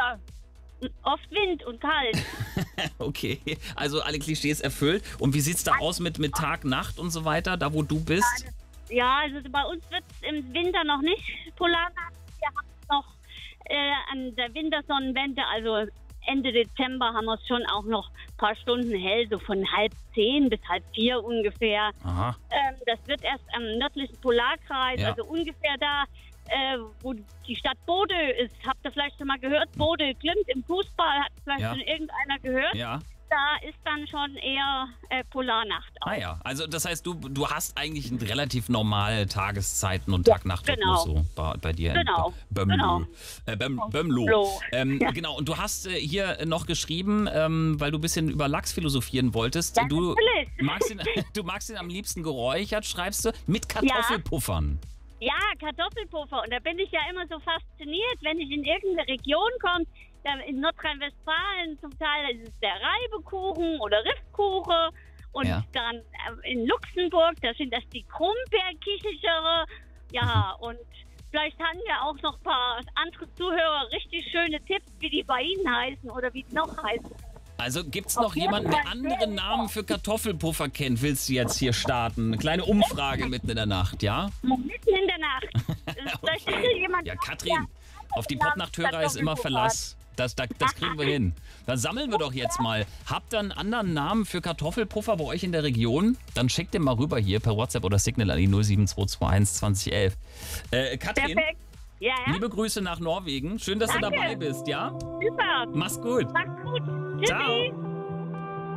Ja, oft Wind und kalt. Okay, also alle Klischees erfüllt. Und wie sieht's da aus mit Tag, Nacht und so weiter, da wo du bist? Ja, also bei uns wird es im Winter noch nicht Polarnacht. Wir haben noch an der Wintersonnenwende, also Ende Dezember haben wir es schon auch noch ein paar Stunden hell, so von 3:30 bis 3:30 ungefähr. Aha. Das wird erst am nördlichen Polarkreis, Ja. also ungefähr da, wo die Stadt Bode ist. Habt ihr vielleicht schon mal gehört? Bode Glimt im Fußball, hat vielleicht Ja. schon irgendeiner gehört? Ja. Da ist dann schon eher Polarnacht auch. Ah ja, also das heißt, du hast eigentlich einen relativ normale Tageszeiten und Tag-Nacht-Rhythmus genau. so bei dir Genau, in Bömlo. Bömlo. Bömlo. Ja. Genau, und du hast hier noch geschrieben, weil du ein bisschen über Lachs philosophieren wolltest. Ja, Du natürlich. magst ihn am liebsten geräuchert, schreibst du, mit Kartoffelpuffern. Ja, Kartoffelpuffer. Und da bin ich ja immer so fasziniert, wenn ich in irgendeine Region komme. In Nordrhein-Westfalen zum Teil ist es der Reibekuchen oder Riffkuchen. Und Ja. dann in Luxemburg, da sind das die Krummbeerkichere. Ja, und vielleicht haben ja auch noch ein paar andere Zuhörer richtig schöne Tipps, wie die bei Ihnen heißen oder wie es noch heißt. Also gibt's noch jemanden, der anderen Namen für Kartoffelpuffer kennt? Willst du jetzt hier starten? Eine kleine Umfrage mitten in der Nacht, ja? Mitten in der Nacht. Vielleicht ist hier jemand, Ja, Katrin, auf die Podnachthörer ist immer Verlass. Das kriegen wir hin. Dann sammeln wir doch jetzt mal. Habt ihr einen anderen Namen für Kartoffelpuffer bei euch in der Region? Dann schickt den mal rüber hier per WhatsApp oder Signal an die 07221 2011. Katrin, Perfekt. Ja, liebe Grüße nach Norwegen. Schön, dass du Danke. dabei bist, ja? Super. Mach's gut. Macht's gut. Tschüssi. Ciao.